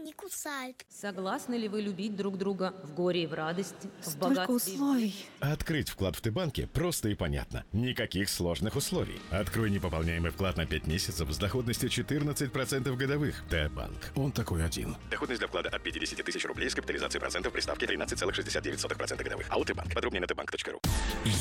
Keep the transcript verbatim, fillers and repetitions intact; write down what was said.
не кусают. Согласны ли вы любить друг друга в горе и в радости, в Столько богатстве? условий. Открыть вклад в Т-банке просто и понятно. Никаких сложных условий. Открой непополняемый вклад на пять месяцев с доходностью четырнадцать процентов годовых. Т-банк. Он такой один. Доходность для вклада от пятидесяти тысяч рублей с капитализацией процентов при ставке тринадцать целых шестьдесят девять сотых процента годовых. АО «Т-банк». Подробнее на т банк точка ру.